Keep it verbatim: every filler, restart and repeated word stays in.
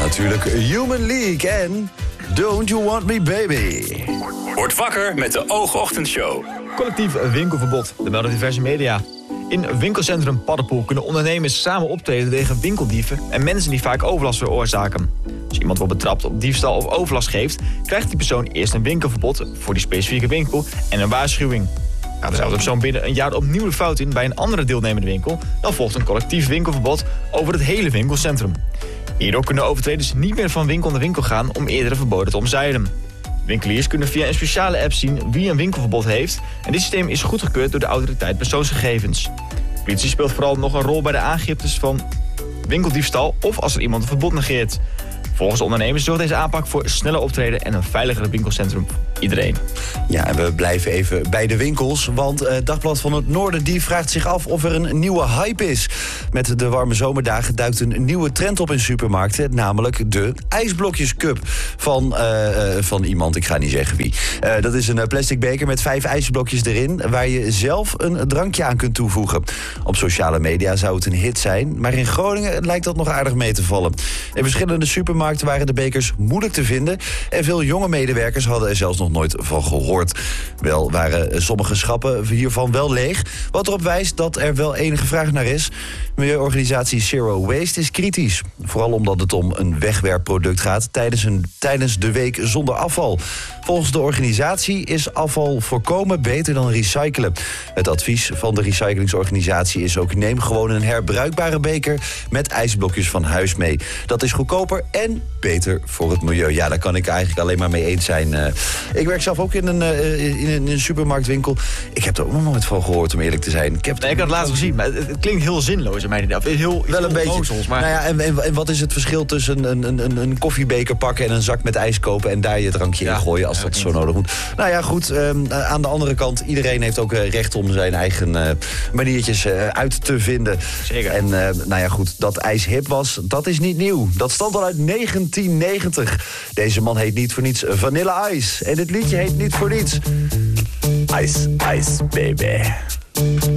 natuurlijk Human League en Don't You Want Me Baby. Word wakker met de Oogochtendshow. Collectief winkelverbod, dat melden diverse media. In winkelcentrum Paddenpoel kunnen ondernemers samen optreden tegen winkeldieven en mensen die vaak overlast veroorzaken. Als iemand wordt betrapt op diefstal of overlast geeft, krijgt die persoon eerst een winkelverbod voor die specifieke winkel en een waarschuwing. Gaat dezelfde persoon binnen een jaar opnieuw de fout in bij een andere deelnemende winkel, dan volgt een collectief winkelverbod over het hele winkelcentrum. Hierdoor kunnen overtreders niet meer van winkel naar winkel gaan om eerdere verboden te omzeilen. Winkeliers kunnen via een speciale app zien wie een winkelverbod heeft en dit systeem is goedgekeurd door de autoriteit persoonsgegevens. De politie speelt vooral nog een rol bij de aangiftes van winkeldiefstal of als er iemand een verbod negeert. Volgens de ondernemers zorgt deze aanpak voor sneller optreden en een veiliger winkelcentrum voor iedereen. Ja, en we blijven even bij de winkels, want uh, Dagblad van het Noorden die vraagt zich af of er een nieuwe hype is. Met de warme zomerdagen duikt een nieuwe trend op in supermarkten, namelijk de ijsblokjescup van, uh, uh, van iemand, ik ga niet zeggen wie. Uh, dat is een plastic beker met vijf ijsblokjes erin, waar je zelf een drankje aan kunt toevoegen. Op sociale media zou het een hit zijn, maar in Groningen lijkt dat nog aardig mee te vallen. In verschillende supermarkten waren de bekers moeilijk te vinden en veel jonge medewerkers hadden er zelfs nog nooit van gehoord. Wel waren sommige schappen hiervan wel leeg, wat erop wijst dat er wel enige vraag naar is. Milieuorganisatie Zero Waste is kritisch. Vooral omdat het om een wegwerpproduct gaat tijdens, een, tijdens de week zonder afval. Volgens de organisatie is afval voorkomen beter dan recyclen. Het advies van de recyclingsorganisatie is ook: neem gewoon een herbruikbare beker met ijsblokjes van huis mee. Dat is goedkoper en beter voor het milieu. Ja, daar kan ik eigenlijk alleen maar mee eens zijn. Uh, ik werk zelf ook in een, uh, in, een, in een supermarktwinkel. Ik heb er ook nog nooit van gehoord, om eerlijk te zijn. Ik heb het, nee, ik had het laatst gezien, maar het, het klinkt heel zinloos in mijn idee. Heel, wel een beetje. Ozels, maar... Nou ja, en, en, en wat is het verschil tussen een, een, een, een koffiebeker pakken en een zak met ijs kopen en daar je drankje ja, in gooien als ja, dat zo nodig moet? Nou ja, goed. Um, aan de andere kant, iedereen heeft ook uh, recht om zijn eigen uh, maniertjes uh, uit te vinden. Zeker. En uh, nou ja, goed, dat ijs hip was, dat is niet nieuw. Dat stamt al uit negentien negentig. Deze man heet niet voor niets Vanilla Ice. En dit liedje heet niet voor niets Ice, Ice, baby.